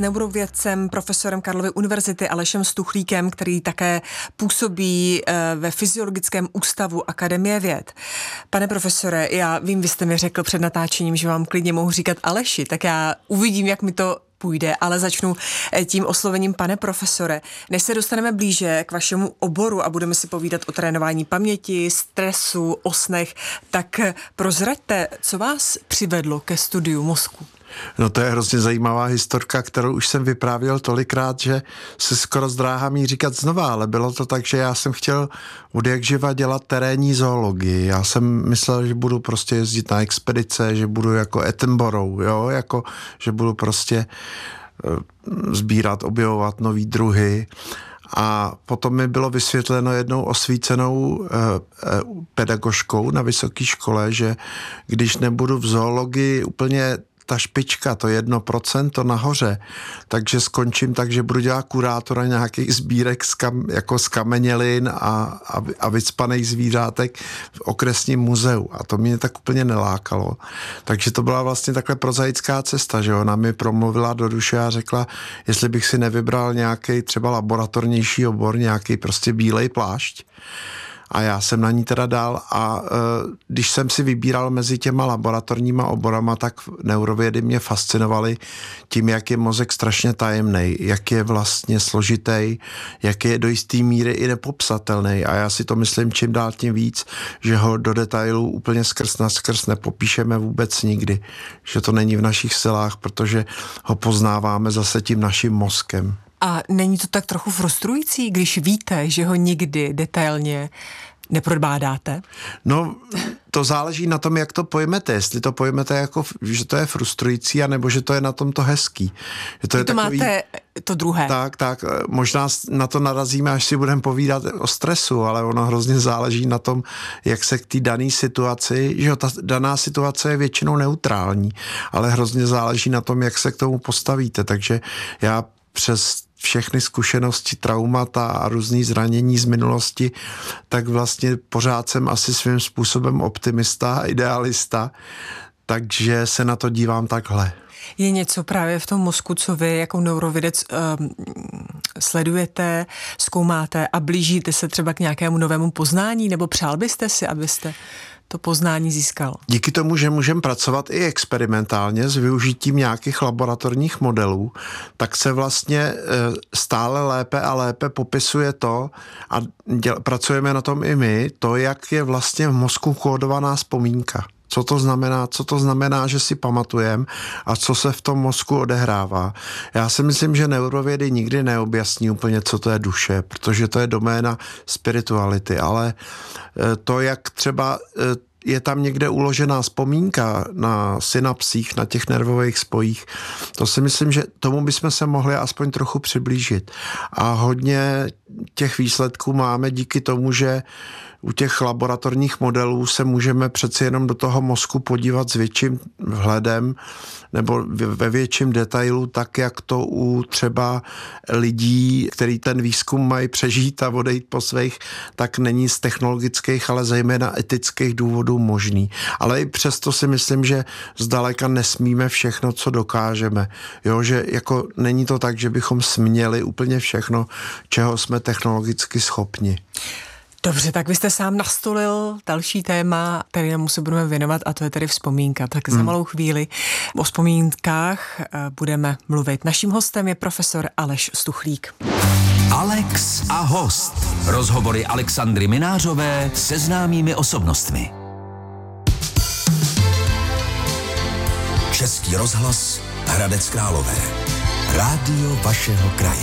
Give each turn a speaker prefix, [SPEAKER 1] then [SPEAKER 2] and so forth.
[SPEAKER 1] neurovědcem, profesorem Karlovy univerzity Alešem Stuchlíkem, který také působí ve Fyziologickém ústavu Akademie věd. Pane profesore, já vím, vy jste mi řekl před natáčením, že vám klidně mohu říkat Aleši, tak já uvidím, jak mi to půjde, ale začnu tím oslovením pane profesore. Než se dostaneme blíže k vašemu oboru a budeme si povídat o trénování paměti, stresu, o snech, tak prozraďte, co vás přivedlo ke studiu mozku.
[SPEAKER 2] No to je hrozně zajímavá historka, kterou už jsem vyprávěl tolikrát, že se skoro zdráhám jí říkat znova, ale bylo to tak, že já jsem chtěl od jak živa dělat terénní zoologii. Já jsem myslel, že budu prostě jezdit na expedice, že budu jako Attenborough, jo, jako, že budu prostě sbírat, objevovat nový druhy. A potom mi bylo vysvětleno jednou osvícenou pedagožkou na vysoké škole, že když nebudu v zoologii úplně ta špička, to 1% nahoře, takže skončím tak, že budu dělat kurátora nějakých sbírek jako z kamenělin a vycpaných zvířátek v okresním muzeu. A to mě tak úplně nelákalo. Takže to byla vlastně takhle prozaická cesta, že ona mi promluvila do duše a řekla, jestli bych si nevybral nějaký třeba laboratornější obor, nějaký prostě bílej plášť. A já jsem na ní teda dal a když jsem si vybíral mezi těma laboratorníma oborama, tak neurovědy mě fascinovaly tím, jak je mozek strašně tajemnej, jak je vlastně složitý, jak je do jistý míry i nepopsatelný. A já si to myslím čím dál tím víc, že ho do detailů úplně skrz na skrz nepopíšeme vůbec nikdy. Že to není v našich silách, protože ho poznáváme zase tím naším mozkem.
[SPEAKER 1] A není to tak trochu frustrující, když víte, že ho nikdy detailně neprodbádáte?
[SPEAKER 2] No, to záleží na tom, jak to pojmete. Jestli to pojmete jako, že to je frustrující, anebo že to je na tom to hezký. Že to je
[SPEAKER 1] to takový, máte to druhé.
[SPEAKER 2] Tak. Možná na to narazíme, až si budeme povídat o stresu, ale ono hrozně záleží na tom, jak se k té dané situaci, že ta daná situace je většinou neutrální, ale hrozně záleží na tom, jak se k tomu postavíte. Takže já přes všechny zkušenosti, traumata a různý zranění z minulosti, tak vlastně pořád jsem asi svým způsobem optimista a idealista, takže se na to dívám takhle.
[SPEAKER 1] Je něco právě v tom mozku, co vy jako neurovědec sledujete, zkoumáte a blížíte se třeba k nějakému novému poznání, nebo přál byste si, abyste to poznání získal?
[SPEAKER 2] Díky tomu, že můžeme pracovat i experimentálně s využitím nějakých laboratorních modelů, tak se vlastně stále lépe a lépe popisuje to a pracujeme na tom i my, to, jak je vlastně v mozku kódovaná vzpomínka. Co to znamená, že si pamatujeme a co se v tom mozku odehrává. Já si myslím, že neurovědy nikdy neobjasní úplně, co to je duše, protože to je doména spirituality, ale to, jak třeba je tam někde uložená vzpomínka na synapsích, na těch nervových spojích, to si myslím, že tomu bychom se mohli aspoň trochu přiblížit. A hodně těch výsledků máme díky tomu, že u těch laboratorních modelů se můžeme přeci jenom do toho mozku podívat s větším vhledem nebo ve větším detailu, tak jak to u třeba lidí, který ten výzkum mají přežít a odejít po svých, tak není z technologických, ale zejména etických důvodů možný. Ale i přesto si myslím, že zdaleka nesmíme všechno, co dokážeme. Jo, že jako není to tak, že bychom směli úplně všechno, čeho jsme technologicky schopni.
[SPEAKER 1] Dobře, tak vy jste sám nastolil další téma, kterému se budeme věnovat, a to je tedy vzpomínka. Tak za malou chvíli o vzpomínkách budeme mluvit. Naším hostem je profesor Aleš Stuchlík.
[SPEAKER 3] Alex a host. Rozhovory Alexandry Minářové se známými osobnostmi. Český rozhlas Hradec Králové. Rádio vašeho kraje.